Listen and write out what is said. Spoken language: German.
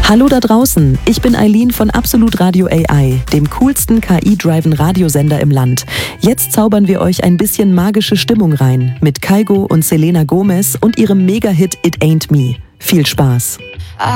Hallo da draußen, ich bin Eileen von Absolut Radio AI, dem coolsten KI-driven Radiosender im Land. Jetzt zaubern wir euch ein bisschen magische Stimmung rein mit Kygo und Selena Gomez und ihrem Mega-Hit It Ain't Me. Viel Spaß!